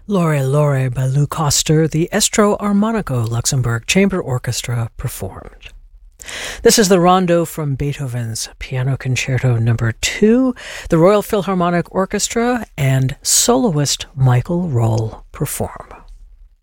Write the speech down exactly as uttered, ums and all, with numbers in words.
Lore Lore by Lou Koster, the Estro Armonico Luxembourg Chamber Orchestra performed. This is the rondo from Beethoven's Piano Concerto Number two, the Royal Philharmonic Orchestra and soloist Michael Roll perform.